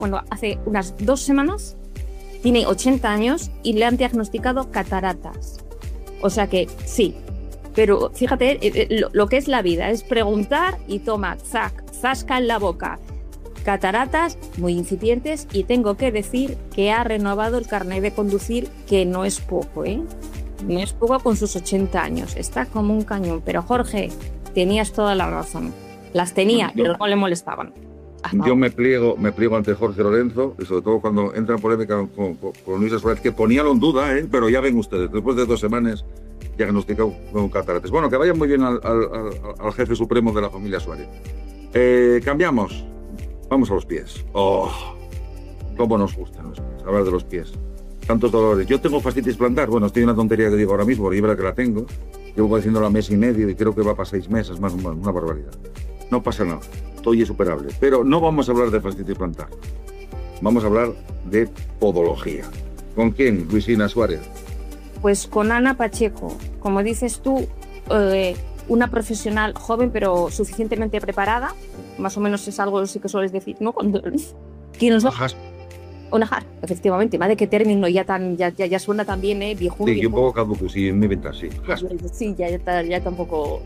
bueno, hace unas 2 semanas, tiene 80 años y le han diagnosticado cataratas. O sea que sí, pero fíjate, lo que es la vida es preguntar y toma, zasca en la boca. Cataratas muy incipientes y tengo que decir que ha renovado el carnet de conducir, que no es poco, ¿eh? No es poco con sus 80 años, está como un cañón. Pero Jorge, tenías toda la razón. Las tenía, pero no le molestaban. Yo me pliego ante Jorge Lorenzo, y sobre todo cuando entra en polémica con Luisa Suárez, que poníalo en duda, pero ya ven ustedes, después de 2 semanas diagnosticado con cataratas. Bueno, que vaya muy bien al jefe supremo de la familia Suárez. Cambiamos. Vamos a los pies. ¡Oh! Cómo nos gustan los pies, hablar de los pies. Tantos dolores. Yo tengo fascitis plantar. Bueno, estoy en una tontería que digo ahora mismo, porque yo verdad que la tengo. Llevo diciéndolo a mes y medio y creo que va para 6 meses, más o menos, una barbaridad. No pasa nada, todo es superable. Pero no vamos a hablar de fascitis plantar. Vamos a hablar de podología. ¿Con quién, Luisina Suárez? Pues con Ana Pacheco. Como dices tú, una profesional joven pero suficientemente preparada. Más o menos es algo sí que sueles decir, ¿no? Cuando nos va Onajar, efectivamente, madre qué término ya suena también, viejo. Sí, un poco caduco, sí, en mi venta, sí. Sí, ya tampoco.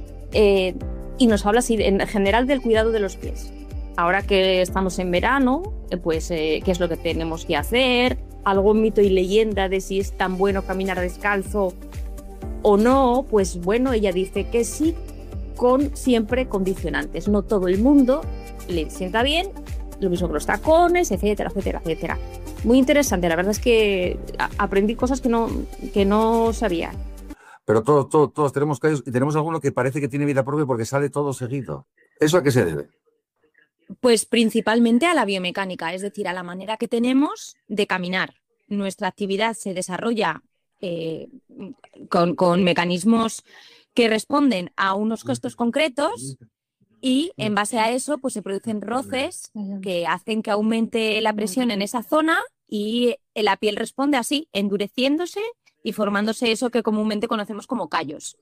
Y nos habla así en general del cuidado de los pies. Ahora que estamos en verano, pues qué es lo que tenemos que hacer, algún mito y leyenda de si es tan bueno caminar descalzo o no. Pues bueno, ella dice que sí, con siempre condicionantes. No todo el mundo le sienta bien, lo mismo que los tacones, etcétera, etcétera, etcétera. Muy interesante, la verdad es que aprendí cosas que no sabía. Pero todos tenemos callos y tenemos alguno que parece que tiene vida propia porque sale todo seguido. ¿Eso a qué se debe? Pues principalmente a la biomecánica, es decir, a la manera que tenemos de caminar. Nuestra actividad se desarrolla con mecanismos que responden a unos gestos concretos y en base a eso pues se producen roces que hacen que aumente la presión en esa zona y la piel responde así, endureciéndose y formándose eso que comúnmente conocemos como callos.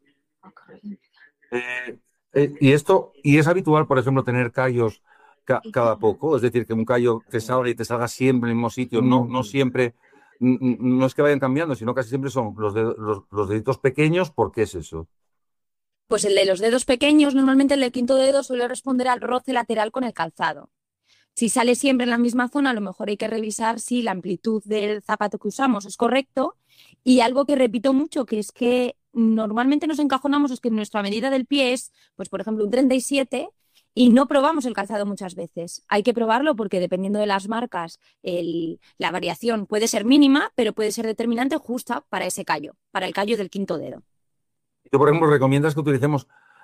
¿Y es habitual, por ejemplo, tener callos cada poco? Es decir, que un callo te salga siempre en el mismo sitio, no siempre, no es que vayan cambiando, sino casi siempre son los deditos pequeños. ¿Por qué es eso? Pues el de los dedos pequeños, normalmente el del quinto dedo suele responder al roce lateral con el calzado. Si sale siempre en la misma zona, a lo mejor hay que revisar si la amplitud del zapato que usamos es correcto. Y algo que repito mucho, que es que normalmente nos encajonamos, es que nuestra medida del pie es, pues por ejemplo, un 37 y no probamos el calzado muchas veces. Hay que probarlo porque dependiendo de las marcas, la variación puede ser mínima, pero puede ser determinante justa para ese callo, para el callo del quinto dedo. Yo, por ejemplo, recomiendas que utilicemos,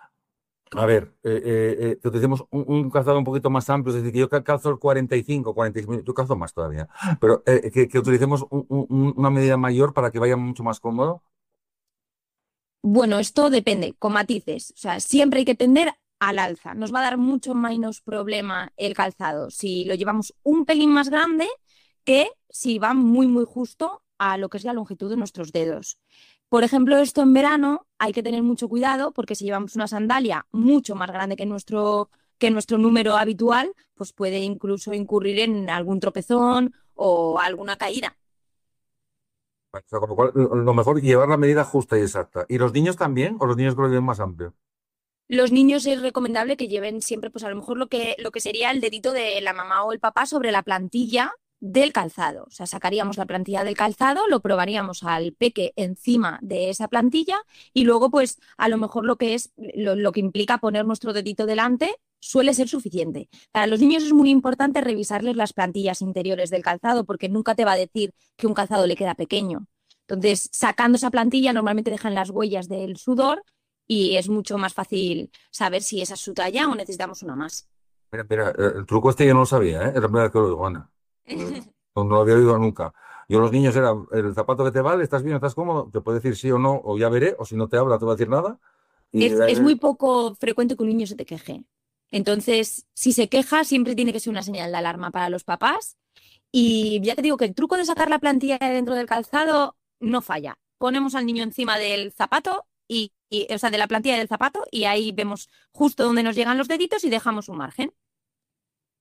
que utilicemos un calzado un poquito más amplio, es decir, que yo calzo el 45, yo calzo más todavía, pero que utilicemos una medida mayor para que vaya mucho más cómodo. Bueno, esto depende, con matices. O sea, siempre hay que tender al alza. Nos va a dar mucho menos problema el calzado si lo llevamos un pelín más grande que si va muy, muy justo a lo que es la longitud de nuestros dedos. Por ejemplo, esto en verano hay que tener mucho cuidado porque si llevamos una sandalia mucho más grande que nuestro número habitual, pues puede incluso incurrir en algún tropezón o alguna caída. O sea, con lo cual, lo mejor es llevar la medida justa y exacta. ¿Y los niños también? ¿O los niños que lo lleven más amplio? Los niños es recomendable que lleven siempre, pues a lo mejor lo que sería el dedito de la mamá o el papá sobre la plantilla del calzado. O sea, sacaríamos la plantilla del calzado, lo probaríamos al peque encima de esa plantilla y luego, pues, a lo mejor lo que es lo que implica poner nuestro dedito delante suele ser suficiente. Para los niños es muy importante revisarles las plantillas interiores del calzado porque nunca te va a decir que un calzado le queda pequeño. Entonces, sacando esa plantilla, normalmente dejan las huellas del sudor y es mucho más fácil saber si esa es su talla o necesitamos una más. Mira, el truco este yo no lo sabía, ¿eh? Es la primera vez que lo digo, Ana. No lo había oído nunca. Yo los niños era el zapato que te vale, estás bien, estás cómodo, te puede decir sí o no, o ya veré, o si no te habla, no te va a decir nada. Es muy poco frecuente que un niño se te queje. Entonces, si se queja, siempre tiene que ser una señal de alarma para los papás. Y ya te digo que el truco de sacar la plantilla de dentro del calzado no falla. Ponemos al niño encima del zapato o sea, de la plantilla del zapato y ahí vemos justo dónde nos llegan los deditos y dejamos un margen.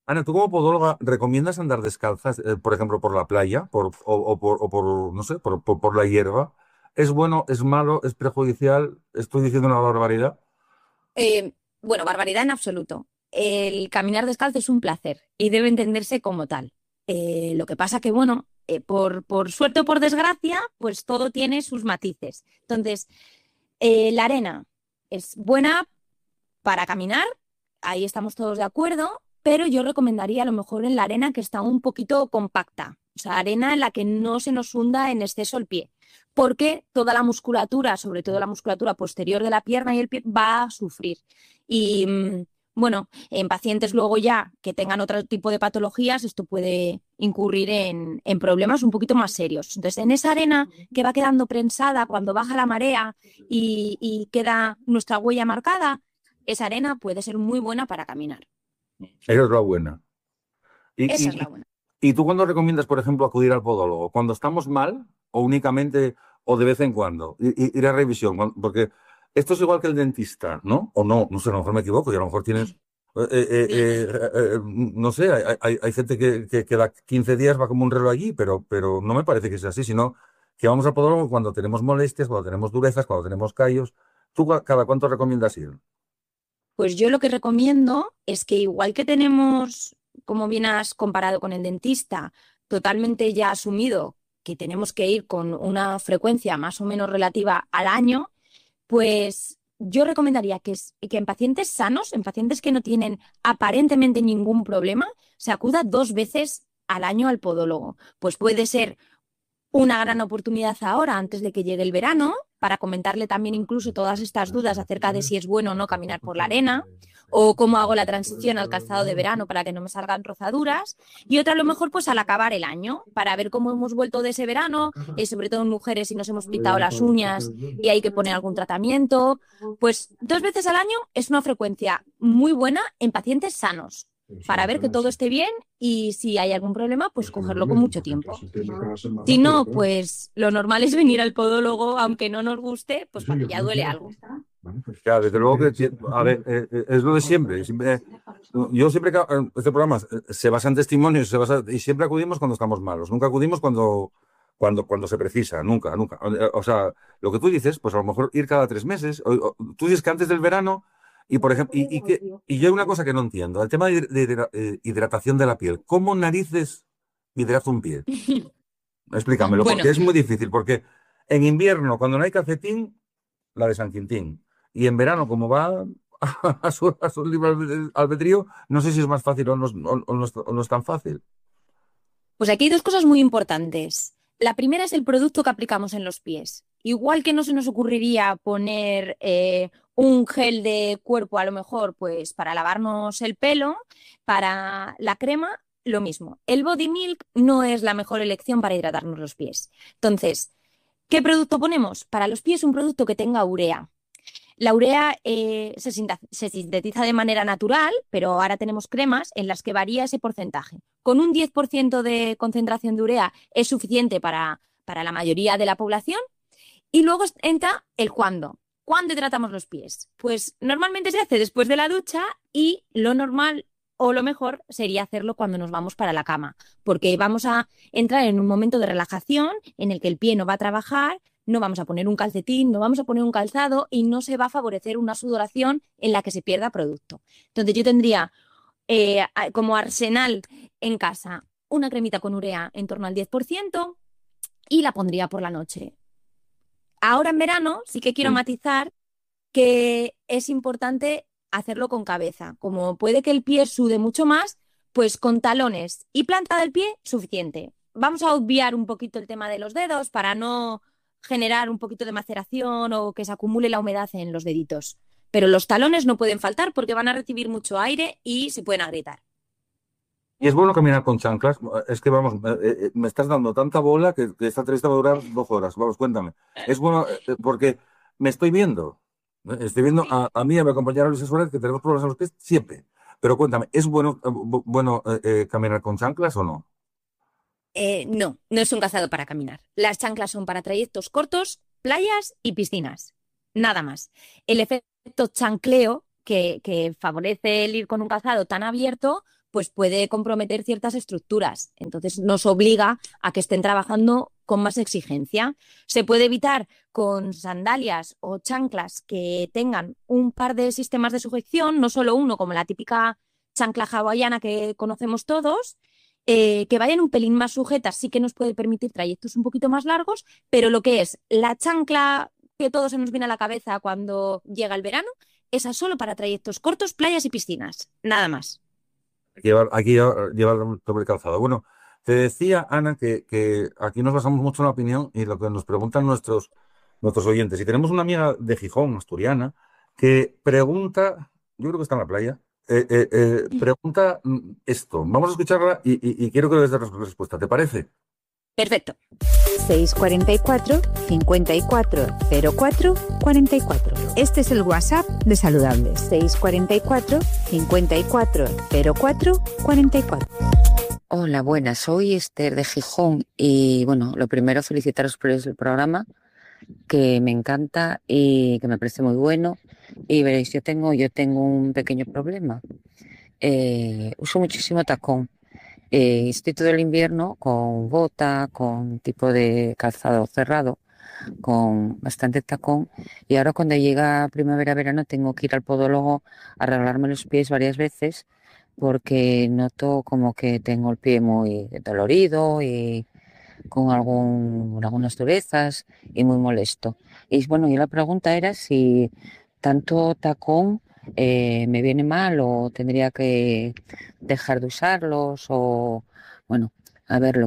Ana, ¿tú como podóloga recomiendas andar descalzas, por ejemplo, por la playa, por, no sé, por la hierba? ¿Es bueno, es malo, es perjudicial? ¿Estoy diciendo una barbaridad? Eh, bueno, barbaridad en absoluto. El caminar descalzo es un placer y debe entenderse como tal. Lo que pasa que, bueno, por suerte o por desgracia, pues todo tiene sus matices. Entonces, la arena es buena para caminar, ahí estamos todos de acuerdo, pero yo recomendaría a lo mejor en la arena que está un poquito compacta, o sea, arena en la que no se nos hunda en exceso el pie, porque toda la musculatura, sobre todo la musculatura posterior de la pierna y el pie, va a sufrir. Y bueno, en pacientes luego ya que tengan otro tipo de patologías, esto puede incurrir en problemas un poquito más serios. Entonces, en esa arena que va quedando prensada cuando baja la marea y queda nuestra huella marcada, esa arena puede ser muy buena para caminar. Esa es la buena. Esa es ¿Y, la y, buena. y tú cuándo recomiendas, por ejemplo, acudir al podólogo? ¿Cuando estamos mal o únicamente o de vez en cuando? Ir a revisión, porque esto es igual que el dentista, ¿no? O no, no sé, a lo mejor me equivoco y a lo mejor tienes, no sé, hay gente que da 15 días, va como un reloj allí, pero no me parece que sea así, sino que vamos al podólogo cuando tenemos molestias, cuando tenemos durezas, cuando tenemos callos. ¿Tú cada cuánto recomiendas ir? Pues yo lo que recomiendo es que igual que tenemos, como bien has comparado con el dentista, totalmente ya asumido que tenemos que ir con una frecuencia más o menos relativa al año, pues yo recomendaría que en pacientes sanos, en pacientes que no tienen aparentemente ningún problema, se acuda 2 veces al año al podólogo. Pues puede ser una gran oportunidad ahora, antes de que llegue el verano, para comentarle también incluso todas estas dudas acerca de si es bueno o no caminar por la arena, o cómo hago la transición al calzado de verano para que no me salgan rozaduras, y otra a lo mejor pues al acabar el año, para ver cómo hemos vuelto de ese verano, sobre todo en mujeres si nos hemos pintado las uñas y hay que poner algún tratamiento. Pues 2 veces al año es una frecuencia muy buena en pacientes sanos, para ver que todo esté bien y si hay algún problema, pues cogerlo con mucho tiempo. Si no, pues lo normal es venir al podólogo, aunque no nos guste, pues cuando ya duele algo. Ya, desde luego que, a ver, es lo de siempre. Yo siempre, este programa se basa en testimonios, y siempre acudimos cuando estamos malos, nunca acudimos cuando se precisa, nunca, nunca. O sea, lo que tú dices, pues a lo mejor ir cada 3 meses. Tú dices que antes del verano, y por ejemplo, y yo hay una cosa que no entiendo, el tema de hidratación de la piel. ¿Cómo narices hidrata un pie? Explícamelo, Bueno, porque es muy difícil, porque en invierno, cuando no hay calcetín, la de San Quintín. Y en verano, como va a su libre albedrío, no sé si es más fácil o no es tan fácil. pues aquí hay dos cosas muy importantes. La primera es el producto que aplicamos en los pies. Igual que no se nos ocurriría poner un gel de cuerpo, a lo mejor, pues para lavarnos el pelo, para la crema, lo mismo. El Body Milk no es la mejor elección para hidratarnos los pies. Entonces, ¿qué producto ponemos? Para los pies un producto que tenga urea. La urea se sintetiza de manera natural, pero ahora tenemos cremas en las que varía ese porcentaje. Con un 10% de concentración de urea es suficiente para la mayoría de la población. Y luego entra el cuándo. ¿Cuándo hidratamos los pies? Pues normalmente se hace después de la ducha y lo normal o lo mejor sería hacerlo cuando nos vamos para la cama, porque vamos a entrar en un momento de relajación en el que el pie no va a trabajar, no vamos a poner un calcetín, no vamos a poner un calzado y no se va a favorecer una sudoración en la que se pierda producto. Entonces yo tendría como arsenal en casa una cremita con urea en torno al 10% y la pondría por la noche. Ahora en verano sí que quiero Mm. matizar que es importante hacerlo con cabeza. Como puede que el pie sude mucho más, pues con talones y planta del pie, suficiente. Vamos a obviar un poquito el tema de los dedos para no generar un poquito de maceración o que se acumule la humedad en los deditos. Pero los talones no pueden faltar porque van a recibir mucho aire y se pueden agrietar. Y es bueno caminar con chanclas. Es que vamos, me estás dando tanta bola que esta entrevista va a durar 2 horas. Vamos, cuéntame. Es bueno porque me estoy viendo. Estoy viendo a mí y a mi compañera Luisa Suárez que tenemos problemas en los pies siempre. Pero cuéntame, ¿es bueno caminar con chanclas o no? No, no es un calzado para caminar. Las chanclas son para trayectos cortos, playas y piscinas. Nada más. El efecto chancleo que favorece el ir con un calzado tan abierto, pues puede comprometer ciertas estructuras. Entonces nos obliga a que estén trabajando con más exigencia. Se puede evitar con sandalias o chanclas que tengan un par de sistemas de sujeción, no solo uno, como la típica chancla hawaiana que conocemos todos, que vayan un pelín más sujetas, sí que nos puede permitir trayectos un poquito más largos, pero lo que es la chancla que todo se nos viene a la cabeza cuando llega el verano, esa solo para trayectos cortos, playas y piscinas, nada más. Hay que llevar sobre el calzado. Bueno, te decía, Ana, que aquí nos basamos mucho en la opinión y lo que nos preguntan nuestros oyentes. Y tenemos una amiga de Gijón, asturiana, que pregunta, yo creo que está en la playa, pregunta esto. Vamos a escucharla y quiero que le des la respuesta. ¿Te parece? Perfecto. 644 54 04 44. Este es el WhatsApp de Saludables. 644 54 04 44. Hola, buenas. Soy Esther de Gijón y bueno, lo primero felicitaros por el programa, que me encanta y que me parece muy bueno. Y veréis, yo tengo un pequeño problema. Uso muchísimo tacón. Estoy todo el invierno con bota, con tipo de calzado cerrado, con bastante tacón, y ahora cuando llega primavera-verano tengo que ir al podólogo a arreglarme los pies varias veces porque noto como que tengo el pie muy dolorido y con algunas durezas y muy molesto. Y bueno, y la pregunta era si tanto tacón me viene mal o tendría que dejar de usarlos o, bueno, a ver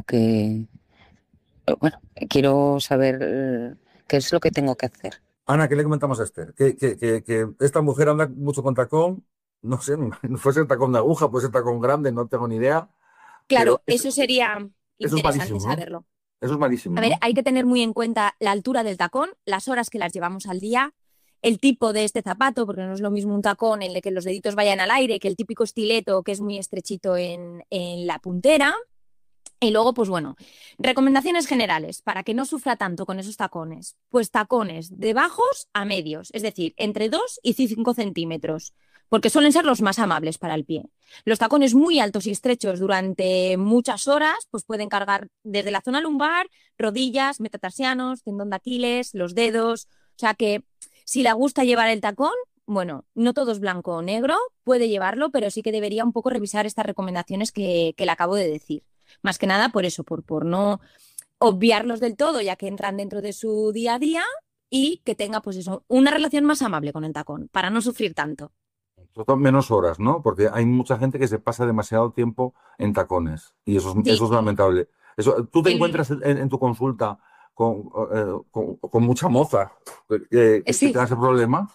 bueno, quiero saber qué es lo que tengo que hacer. Ana, ¿qué le comentamos a Esther? Que esta mujer anda mucho con tacón, no sé, puede ser tacón de aguja, puede ser tacón grande, no tengo ni idea, pero Claro, eso sería eso es interesante malísimo, ¿no? saberlo. Eso es malísimo, A ver, ¿no? hay que tener muy en cuenta la altura del tacón, las horas que las llevamos al día, el tipo de este zapato, porque no es lo mismo un tacón en el que los deditos vayan al aire que el típico estileto que es muy estrechito en la puntera. Y luego, pues bueno, recomendaciones generales para que no sufra tanto con esos tacones. Pues tacones de bajos a medios, es decir, entre 2 y 5 centímetros, porque suelen ser los más amables para el pie. Los tacones muy altos y estrechos durante muchas horas, pues pueden cargar desde la zona lumbar, rodillas, metatarsianos, tendón de Aquiles, los dedos. O sea que si le gusta llevar el tacón, bueno, no todo es blanco o negro, puede llevarlo, pero sí que debería un poco revisar estas recomendaciones que le acabo de decir. Más que nada por eso, por no obviarlos del todo, ya que entran dentro de su día a día y que tenga, pues eso, una relación más amable con el tacón, para no sufrir tanto. Son menos horas, ¿no? Porque hay mucha gente que se pasa demasiado tiempo en tacones y eso es Sí, lamentable. ¿Tú te el, encuentras en tu consulta con mucha moza que sí, tenga ese problema?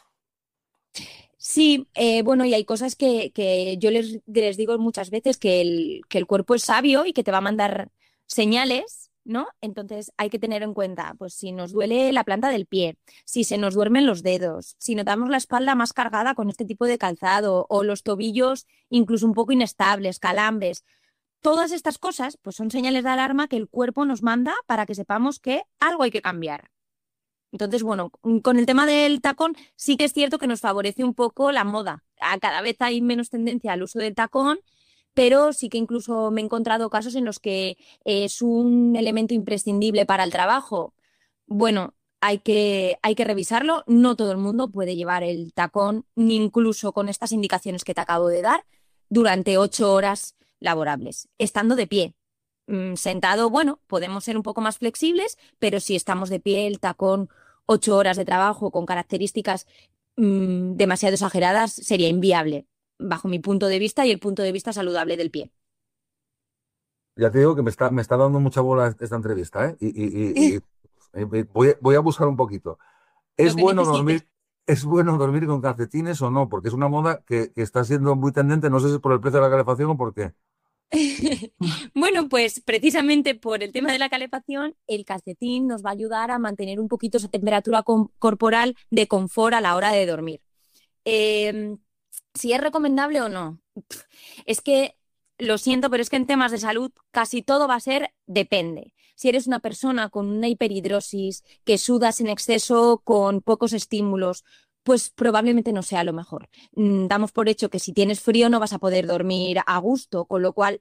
sí, bueno, y hay cosas que yo les digo muchas veces que el cuerpo es sabio y que te va a mandar señales, ¿no? Entonces hay que tener en cuenta, pues si nos duele la planta del pie, si se nos duermen los dedos, si notamos la espalda más cargada con este tipo de calzado o los tobillos incluso un poco inestables, calambres, todas estas cosas pues son señales de alarma que el cuerpo nos manda para que sepamos que algo hay que cambiar. Entonces, bueno, con el tema del tacón sí que es cierto que nos favorece un poco la moda. Cada vez hay menos tendencia al uso del tacón, pero sí que incluso me he encontrado casos en los que es un elemento imprescindible para el trabajo. Bueno, hay que revisarlo. No todo el mundo puede llevar el tacón, ni incluso con estas indicaciones que te acabo de dar, durante 8 horas laborables, estando de pie. Sentado, bueno, podemos ser un poco más flexibles, pero si estamos de pie, el tacón 8 horas de trabajo con características demasiado exageradas sería inviable, bajo mi punto de vista y el punto de vista saludable del pie. Ya te digo que me está dando mucha bola esta entrevista, ¿eh? Voy a abusar un poquito. Lo ¿Es que bueno necesites. dormir, es bueno dormir con calcetines o no? Porque es una moda que está siendo muy tendente, no sé si es por el precio de la calefacción o por qué. Bueno, pues precisamente por el tema de la calefacción, el calcetín nos va a ayudar a mantener un poquito esa temperatura corporal de confort a la hora de dormir. Eh, si es recomendable o no. Es que, lo siento, pero es que en temas de salud casi todo va a ser depende. Si eres una persona con una hiperhidrosis, que sudas en exceso con pocos estímulos, pues probablemente no sea lo mejor. Damos por hecho que si tienes frío no vas a poder dormir a gusto, con lo cual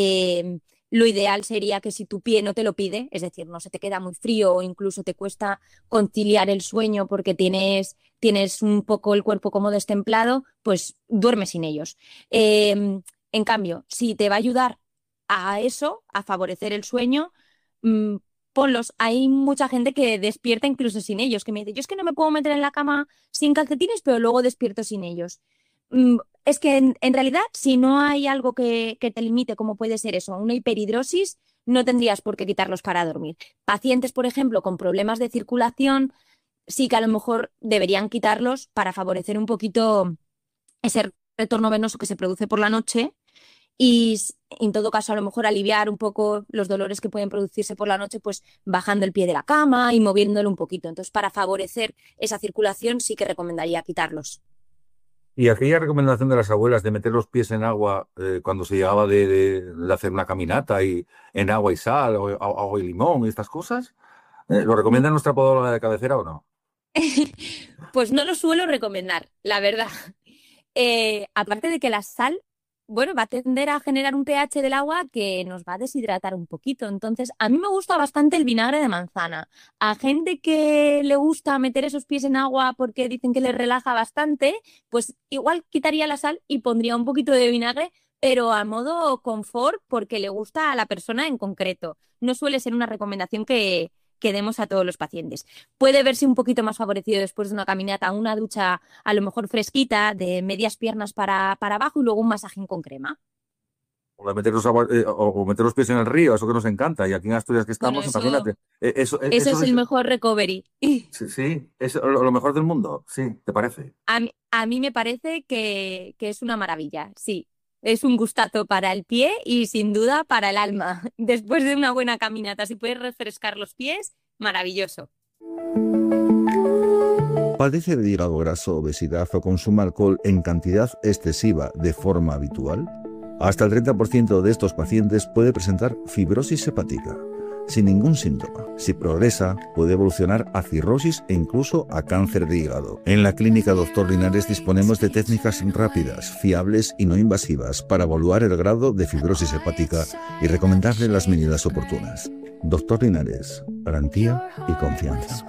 lo ideal sería que si tu pie no te lo pide, es decir, no se te queda muy frío o incluso te cuesta conciliar el sueño porque tienes un poco el cuerpo como destemplado, pues duerme sin ellos. En cambio, si te va a ayudar a eso, a favorecer el sueño, ponlos. Hay mucha gente que despierta incluso sin ellos, que me dice, yo es que no me puedo meter en la cama sin calcetines, pero luego despierto sin ellos. Es que en realidad, si no hay algo que te limite, como puede ser eso, una hiperhidrosis, no tendrías por qué quitarlos para dormir. Pacientes, por ejemplo, con problemas de circulación, sí que a lo mejor deberían quitarlos para favorecer un poquito ese retorno venoso que se produce por la noche y en todo caso a lo mejor aliviar un poco los dolores que pueden producirse por la noche, pues bajando el pie de la cama y moviéndolo un poquito. Entonces, para favorecer esa circulación sí que recomendaría quitarlos. Y aquella recomendación de las abuelas de meter los pies en agua cuando se llegaba de hacer una caminata y en agua y sal o agua y limón y estas cosas, ¿lo recomienda nuestra podóloga de cabecera o no? Pues no lo suelo recomendar, la verdad. Aparte de que la sal, bueno, va a tender a generar un pH del agua que nos va a deshidratar un poquito. Entonces, a mí me gusta bastante el vinagre de manzana. A gente que le gusta meter esos pies en agua porque dicen que les relaja bastante, pues igual quitaría la sal y pondría un poquito de vinagre, pero a modo confort porque le gusta a la persona en concreto. No suele ser una recomendación que demos a todos los pacientes. Puede verse un poquito más favorecido después de una caminata, una ducha a lo mejor fresquita, de medias piernas para abajo y luego un masaje con crema. O meter los pies en el río, eso que nos encanta. Y aquí en Asturias que estamos, Bueno, imagínate. Eso es el mejor recovery. Sí, es lo mejor del mundo, sí, ¿te parece? A mí me parece que es una maravilla, sí. Es un gustazo para el pie y sin duda para el alma. Después de una buena caminata, si puedes refrescar los pies, maravilloso. ¿Padece de hígado graso, obesidad o consume alcohol en cantidad excesiva de forma habitual? Hasta el 30% de estos pacientes puede presentar fibrosis hepática, sin ningún síntoma. Si progresa, puede evolucionar a cirrosis e incluso a cáncer de hígado. En la clínica Dr. Linares disponemos de técnicas rápidas, fiables y no invasivas para evaluar el grado de fibrosis hepática y recomendarle las medidas oportunas. Dr. Linares, garantía y confianza.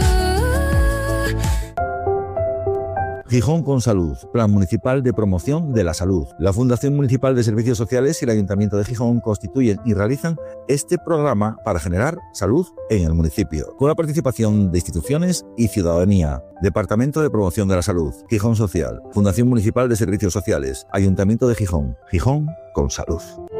Gijón con Salud, Plan Municipal de Promoción de la Salud. La Fundación Municipal de Servicios Sociales y el Ayuntamiento de Gijón constituyen y realizan este programa para generar salud en el municipio, con la participación de instituciones y ciudadanía. Departamento de Promoción de la Salud, Gijón Social, Fundación Municipal de Servicios Sociales, Ayuntamiento de Gijón. Gijón con Salud.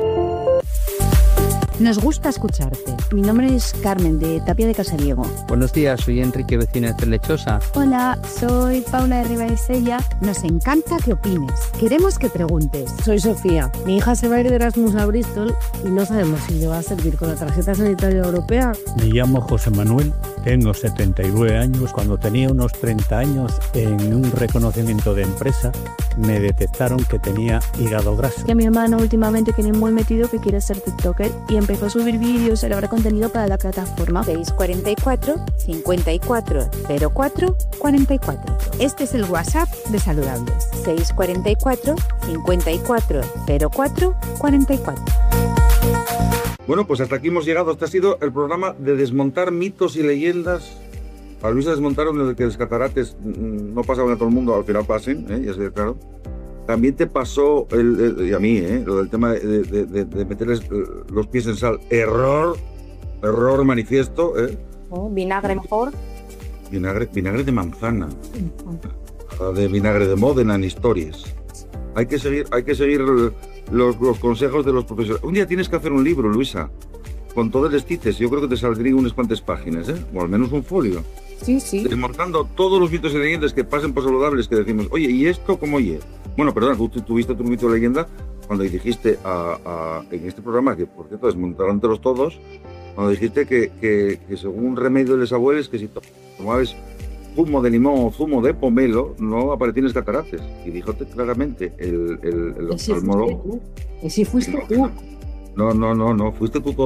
Nos gusta escucharte. Mi nombre es Carmen, de Tapia de Casariego. Buenos días, soy Enrique, vecina de Lechosa. Hola, soy Paula de Ribaesella. Nos encanta que opines. Queremos que preguntes. Soy Sofía. Mi hija se va a ir de Erasmus a Bristol y no sabemos si le va a servir con la tarjeta sanitaria europea. Me llamo José Manuel, tengo 79 años. Cuando tenía unos 30 años, en un reconocimiento de empresa, me detectaron que tenía hígado graso. Y a mi hermano últimamente tiene muy metido que quiere ser TikToker y empezó a subir vídeos y elaborar contenido para la plataforma. 644 54 04 44. Este es el WhatsApp de Saludables. 644 54 04 44. Bueno, pues hasta aquí hemos llegado. Este ha sido el programa de desmontar mitos y leyendas. A Luisa desmontaron el que los catarates no pasaban a todo el mundo, al final pasen, ya se ve claro. También te pasó, y a mí, lo del tema de meterles los pies en sal. Error manifiesto. Vinagre mejor. Vinagre de manzana. De vinagre de Módena en historias. Hay que seguir los consejos de los profesores. Un día tienes que hacer un libro, Luisa, con todo el estices. Yo creo que te saldrían unas cuantas páginas, o al menos un folio. Sí. Desmontando todos los mitos y leyendas que pasen por saludables, que decimos, oye, ¿y esto cómo es? Bueno, perdón, tú tuviste tu mito de leyenda cuando dijiste en este programa, que por cierto desmontárántelos todos, cuando dijiste que según un remedio de los abuelos, que si tomabas zumo de limón o zumo de pomelo, no aparecían catarates. Y díjote claramente el oftalmólogo. Ese fuiste tú. No, fuiste tú todo.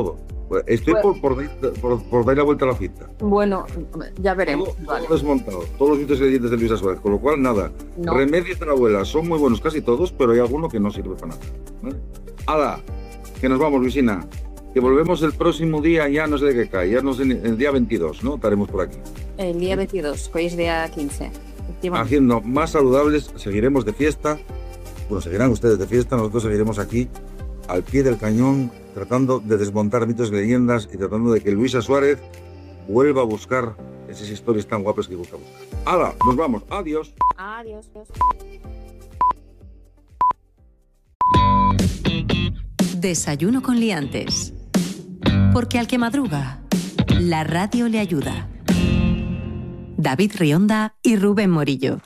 Estoy por dar la vuelta a la cinta. Bueno, ya veremos. Todo desmontado, todos los ingredientes de Luisa Suárez, con lo cual nada. No. Remedios de la abuela son muy buenos casi todos, pero hay alguno que no sirve para nada. ¿Vale? ¡Hala! Que nos vamos, Luisina. Que volvemos el próximo día, ya no sé de qué cae, ya no sé, el día 22, ¿no? Estaremos por aquí. El día 22, hoy es día 15. Haciendo más saludables, seguiremos de fiesta. Bueno, seguirán ustedes de fiesta, nosotros seguiremos aquí al pie del cañón, tratando de desmontar mitos y leyendas y tratando de que Luisa Suárez vuelva a buscar esas historias tan guapas que busca buscar. ¡Hala! Nos vamos. Adiós. Adiós. Desayuno con liantes. Porque al que madruga, la radio le ayuda. David Rionda y Rubén Morillo.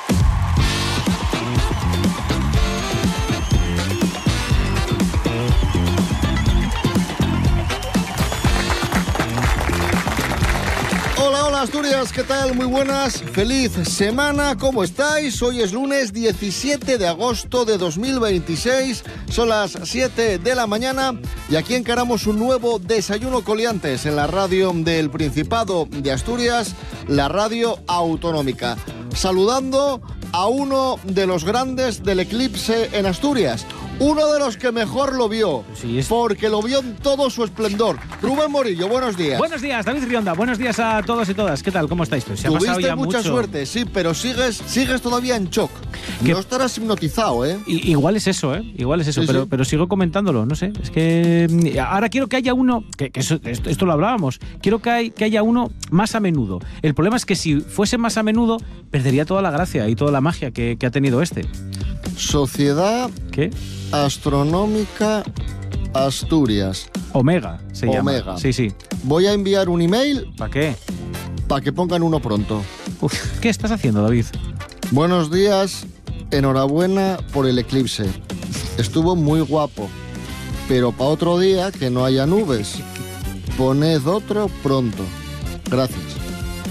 Hola Asturias, ¿qué tal? Muy buenas, feliz semana, ¿cómo estáis? Hoy es lunes 17 de agosto de 2026, son las 7 de la mañana y aquí encaramos un nuevo Desayuno Coliantes en la radio del Principado de Asturias, la radio autonómica. Saludando a uno de los grandes del eclipse en Asturias. Uno de los que mejor lo vio, porque lo vio en todo su esplendor. Rubén Morillo, buenos días. Buenos días, David Rionda. Buenos días a todos y todas. ¿Qué tal? ¿Cómo estáis? Pues se ha pasado ya mucha mucho. Suerte, sí, pero sigues todavía en shock. No estarás hipnotizado, ¿eh? Igual es eso, ¿eh? Igual es eso, Sí, pero sigo comentándolo, no sé. Es que ahora quiero que haya uno, esto lo hablábamos, quiero que haya uno más a menudo. El problema es que si fuese más a menudo, perdería toda la gracia y toda la magia que ha tenido este. Sociedad ¿Qué? Astronómica Asturias. Omega se llama. Omega. Sí. Voy a enviar un email. ¿Para qué? Para que pongan uno pronto. ¿Qué estás haciendo, David? Buenos días, enhorabuena por el eclipse. Estuvo muy guapo. Pero para otro día que no haya nubes. Poned otro pronto. Gracias.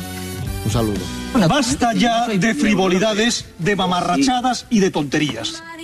Un saludo. Basta ya de frivolidades, de mamarrachadas y de tonterías.